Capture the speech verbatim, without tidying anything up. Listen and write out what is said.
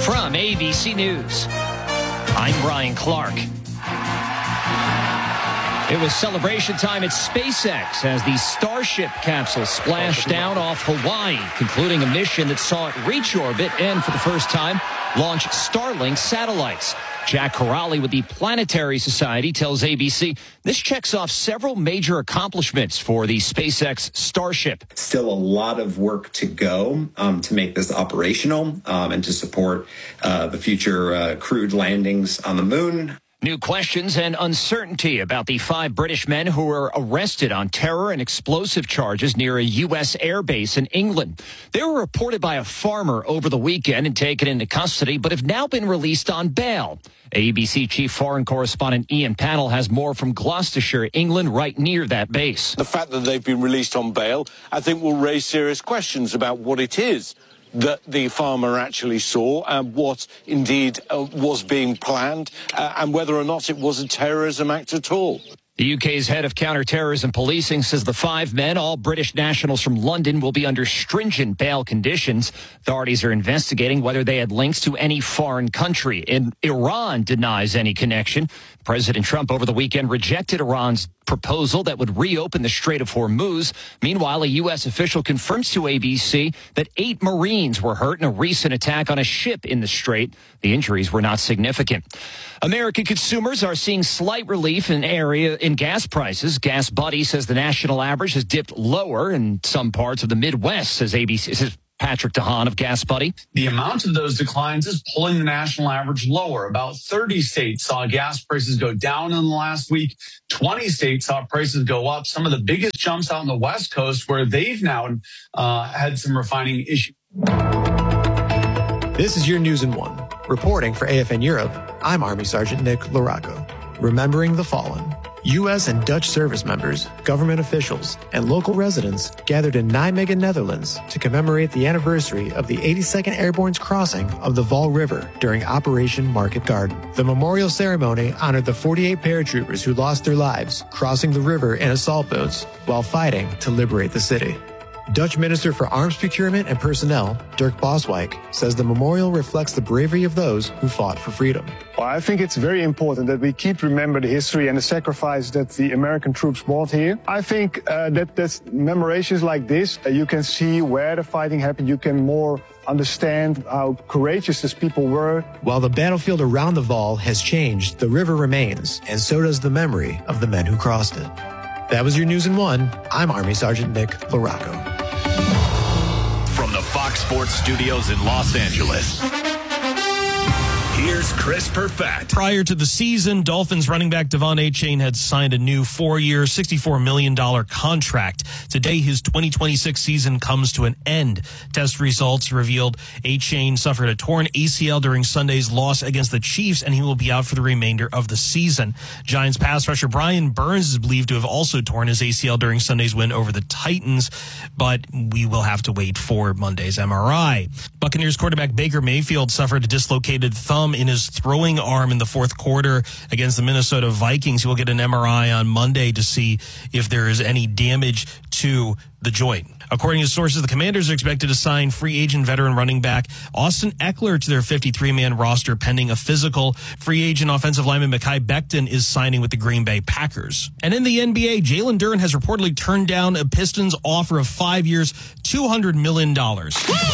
From A B C News, I'm Brian Clark. It was celebration time at SpaceX as the Starship capsule splashed down off Hawaii, concluding a mission that saw it reach orbit and, for the first time, launch Starlink satellites. Jack Corrali with the Planetary Society tells A B C this checks off several major accomplishments for the SpaceX Starship. Still a lot of work to go um, to make this operational um, and to support uh, the future uh, crewed landings on the moon. New questions and uncertainty about the five British men who were arrested on terror and explosive charges near a U S airbase in England. They were reported by a farmer over the weekend and taken into custody, but have now been released on bail. A B C chief foreign correspondent Ian Pannell has more from Gloucestershire, England, right near that base. The fact that they've been released on bail, I think, will raise serious questions about what it is that the farmer actually saw and what indeed uh, was being planned uh, and whether or not it was a terrorism act at all. The U K's head of counterterrorism policing says the five men, all British nationals from London, will be under stringent bail conditions. Authorities are investigating whether they had links to any foreign country. And Iran denies any connection. President Trump over the weekend rejected Iran's proposal that would reopen the Strait of Hormuz. Meanwhile, a U S official confirms to A B C that eight Marines were hurt in a recent attack on a ship in the Strait. The injuries were not significant. American consumers are seeing slight relief in area in gas prices. Gas Buddy says the national average has dipped lower in some parts of the Midwest, says A B C. Says Patrick DeHaan of Gas Buddy. The amount of those declines is pulling the national average lower. About thirty states saw gas prices go down in the last week. twenty states saw prices go up. Some of the biggest jumps out on the West Coast, where they've now uh, had some refining issues. This is your News in One. Reporting for A F N Europe, I'm Army Sergeant Nick Laraco. Remembering the fallen. U S and Dutch service members, government officials, and local residents gathered in Nijmegen, Netherlands to commemorate the anniversary of the eighty-second Airborne's crossing of the Val River during Operation Market Garden. The memorial ceremony honored the forty-eight paratroopers who lost their lives crossing the river in assault boats while fighting to liberate the city. Dutch Minister for Arms Procurement and Personnel, Dirk Boswijk, says the memorial reflects the bravery of those who fought for freedom. Well, I think it's very important that we keep remember the history and the sacrifice that the American troops brought here. I think uh, that that commemorations like this, uh, you can see where the fighting happened. You can more understand how courageous these people were. While the battlefield around the Val has changed, the river remains, and so does the memory of the men who crossed it. That was your News in One. I'm Army Sergeant Nick Laraco. From the Fox Sports Studios in Los Angeles, here's Chris Perfett. Prior to the season, Dolphins running back Devon Achane had signed a new four-year, sixty-four million dollars contract. Today, his twenty twenty-six season comes to an end. Test results revealed Achane suffered a torn A C L during Sunday's loss against the Chiefs, and he will be out for the remainder of the season. Giants pass rusher Brian Burns is believed to have also torn his A C L during Sunday's win over the Titans, but we will have to wait for Monday's M R I. Buccaneers quarterback Baker Mayfield suffered a dislocated thumb in his throwing arm in the fourth quarter against the Minnesota Vikings. He will get an M R I on Monday to see if there is any damage to the joint. According to sources, the Commanders are expected to sign free agent veteran running back Austin Eckler to their fifty-three man roster pending a physical. Free agent offensive lineman Mekhi Becton is signing with the Green Bay Packers. And in the N B A, Jalen Duren has reportedly turned down a Pistons offer of five years, two hundred million dollars.